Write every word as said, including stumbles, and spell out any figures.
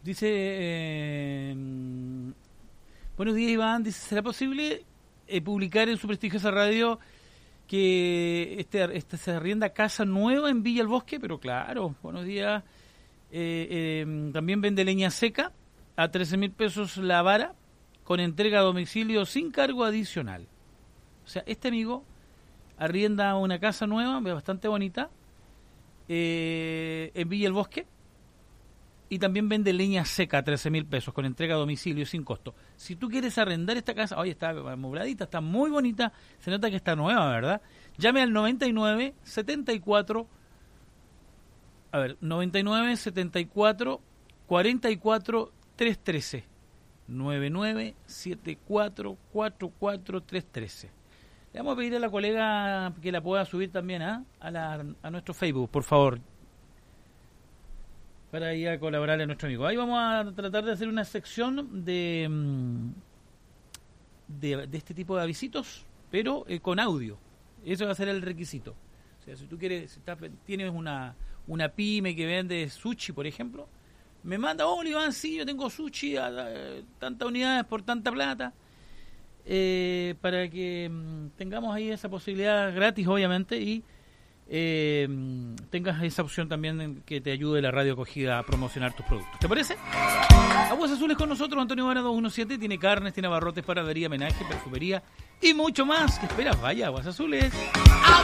Dice, eh, buenos días Iván, dice, ¿será posible eh, publicar en su prestigiosa radio que este, este se arrienda casa nueva en Villa El Bosque? Pero claro, buenos días. Eh, eh, también vende leña seca a trece mil pesos la vara, con entrega a domicilio sin cargo adicional. O sea, este amigo arrienda una casa nueva, bastante bonita, eh, en Villa El Bosque, y también vende leña seca a trece mil pesos, con entrega a domicilio sin costo. Si tú quieres arrendar esta casa, oye, está amobladita, está muy bonita, se nota que está nueva, ¿verdad? Llame al noventa y nueve, setenta y cuatro, a ver, noventa y nueve, setenta y cuatro, cuarenta y cuatro, trescientos trece. nueve nueve siete cuatro cuatro cuatro tres uno tres. Le vamos a pedir a la colega que la pueda subir también ¿eh? a, la, a nuestro Facebook, por favor, para ir a colaborarle a nuestro amigo. Ahí vamos a tratar de hacer una sección de de, de este tipo de avisitos, pero eh, con audio. Eso va a ser el requisito. O sea, si tú quieres, si estás, tienes una, una pyme que vende sushi, por ejemplo, me manda, oh, Iván, sí, yo tengo sushi a, a, a tantas unidades por tanta plata, eh, para que mm, tengamos ahí esa posibilidad gratis, obviamente, y eh, tengas esa opción también que te ayude la radio acogida a promocionar tus productos. ¿Te parece? Aguas Azules con nosotros, Antonio Vara dos diecisiete, tiene carnes, tiene abarrotes, panadería, homenaje, perfumería y mucho más. ¿Qué esperas? Vaya, Aguas Azules.